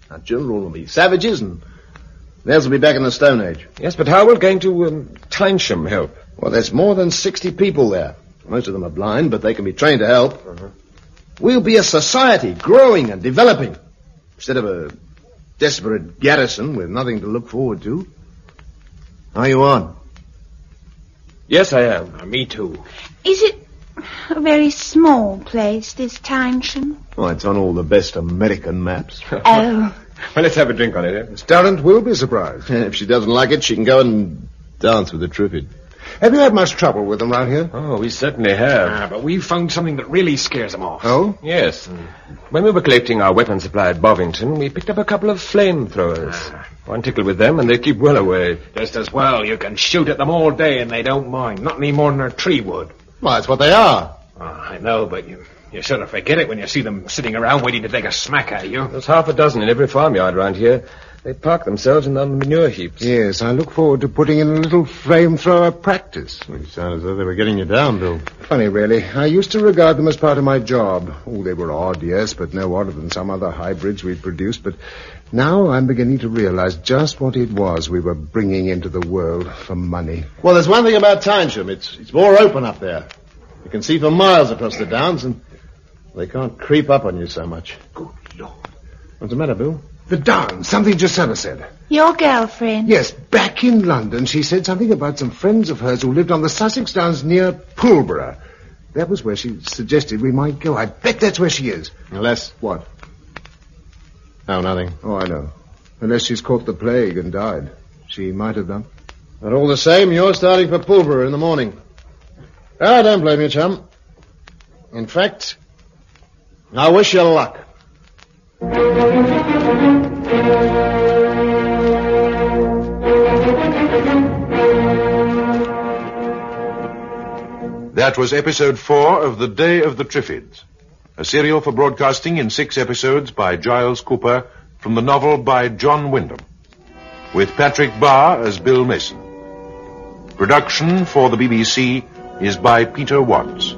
Our children will be savages, and theirs will be back in the Stone Age. Yes, but how will going to Tynesham help? Well, there's more than 60 people there. Most of them are blind, but they can be trained to help. We'll be a society, growing and developing, instead of a desperate garrison with nothing to look forward to. Are you on? Yes, I am. Me too. Is it a very small place, this Tynesham? Oh, it's on all the best American maps. Oh. Well, let's have a drink on it, eh? Miss Tarrant will be surprised. If she doesn't like it, she can go and dance with the Triffid. Have you had much trouble with them round here? Oh, we certainly have. But we've found something that really scares them off. Oh? Yes. When we were collecting our weapon supply at Bovington, we picked up a couple of flamethrowers. One tickled with them, and they keep well away. Just as well. You can shoot at them all day, and they don't mind. Not any more than a tree would. Well, that's what they are. Oh, I know, but you sort of forget it when you see them sitting around waiting to take a smack at you. There's half a dozen in every farmyard round here. They park themselves in the manure heaps. Yes, I look forward to putting in a little flamethrower practice. You sound as though they were getting you down, Bill. Funny, really. I used to regard them as part of my job. Oh, they were odd, yes, but no odder than some other hybrids we'd produced. But now I'm beginning to realize just what it was we were bringing into the world for money. Well, there's one thing about Tynesham. It's more open up there. You can see for miles across the downs, and they can't creep up on you so much. Good Lord. What's the matter, Bill? The Downs, something Gisela said. Your girlfriend? Yes, back in London, she said something about some friends of hers who lived on the Sussex Downs near Pulborough. That was where she suggested we might go. I bet that's where she is. Unless... What? Oh, nothing. Oh, I know. Unless she's caught the plague and died. She might have done. But all the same, you're starting for Pulborough in the morning. I don't blame you, chum. In fact, I wish you luck. That was episode 4 of The Day of the Triffids, a serial for broadcasting in 6 episodes by Giles Cooper from the novel by John Wyndham, with Patrick Barr as Bill Mason. Production for the BBC is by Peter Watts.